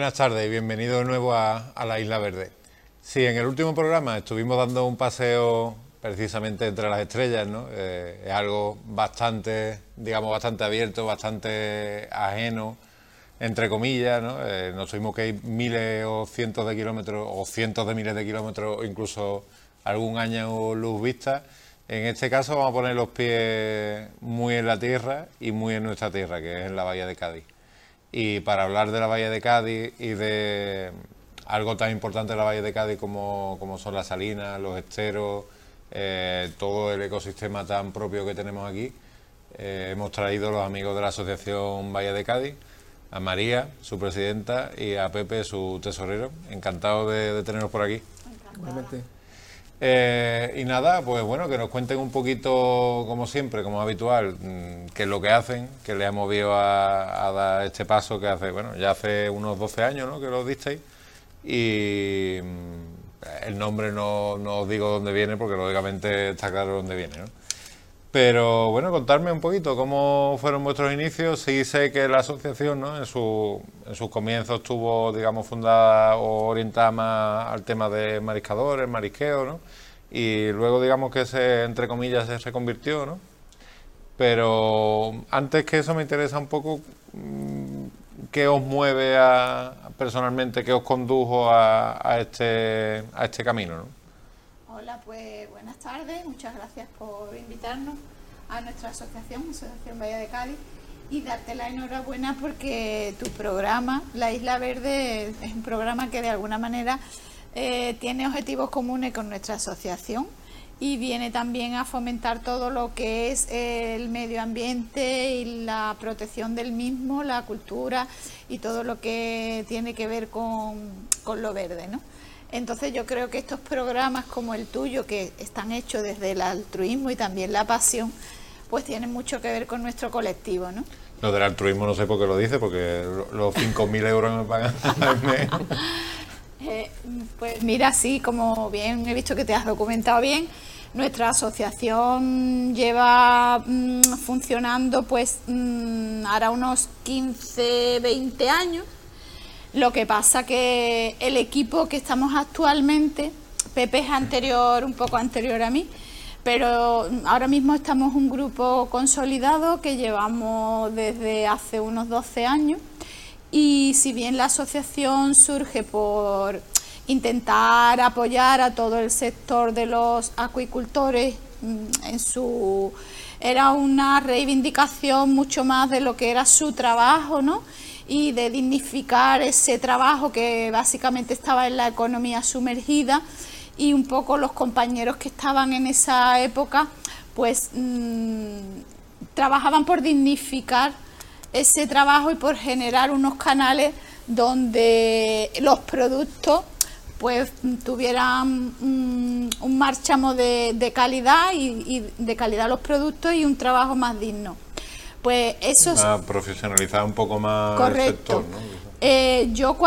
Buenas tardes y bienvenido de nuevo a la Isla Verde. Sí, en el último programa estuvimos dando un paseo precisamente entre las estrellas, ¿no? Es algo bastante, digamos, bastante abierto, bastante ajeno, entre comillas, ¿no? Nos tuvimos que ir miles o cientos de kilómetros, o cientos de miles de kilómetros, o incluso algún año luz vista. En este caso vamos a poner los pies muy en la tierra y muy en nuestra tierra, que es en la Bahía de Cádiz. Y para hablar de la Bahía de Cádiz y de algo tan importante de la Bahía de Cádiz como son las salinas, los esteros, todo el ecosistema tan propio que tenemos aquí, hemos traído los amigos de la Asociación Bahía de Cádiz, a María, su presidenta, y a Pepe, su tesorero. Encantado de tenerlos por aquí. Igualmente. Y nada, pues bueno, que nos cuenten un poquito, como siempre, como habitual, qué es lo que hacen, que les ha movido a dar este paso que hace, bueno, ya hace unos 12 años, ¿no?, que lo disteis. Y el nombre no os digo dónde viene, porque lógicamente está claro dónde viene, ¿no? Pero bueno, contarme un poquito cómo fueron vuestros inicios. Sí sé que la asociación, ¿no?, en sus comienzos estuvo, digamos, fundada o orientada más al tema de mariscadores, marisqueo, ¿no? Y luego, digamos, que entre comillas, se reconvirtió, ¿no? Pero antes que eso me interesa un poco qué os mueve personalmente, qué os condujo a este camino, ¿no? Hola, pues buenas tardes, muchas gracias por invitarnos a nuestra asociación Bahía de Cádiz, y darte la enhorabuena porque tu programa, La Isla Verde, es un programa que de alguna manera tiene objetivos comunes con nuestra asociación y viene también a fomentar todo lo que es el medio ambiente y la protección del mismo, la cultura y todo lo que tiene que ver con lo verde, ¿no? Entonces yo creo que estos programas como el tuyo, que están hechos desde el altruismo y también la pasión, pues tienen mucho que ver con nuestro colectivo, ¿no? Lo del altruismo no sé por qué lo dice, porque los 5.000 euros me pagan al mes. Pues mira, sí, como bien he visto que te has documentado bien, nuestra asociación lleva funcionando pues hará unos 15, 20 años. Lo que pasa que el equipo que estamos actualmente, Pepe es un poco anterior a mí, pero ahora mismo estamos un grupo consolidado que llevamos desde hace unos 12 años, y si bien la asociación surge por intentar apoyar a todo el sector de los acuicultores, era una reivindicación mucho más de lo que era su trabajo, ¿no?, y de dignificar ese trabajo que básicamente estaba en la economía sumergida, y un poco los compañeros que estaban en esa época pues trabajaban por dignificar ese trabajo y por generar unos canales donde los productos pues tuvieran un marchamo de calidad y de calidad los productos y un trabajo más digno. Pues eso profesionalizar un poco más correcto. el sector, ¿no? Yo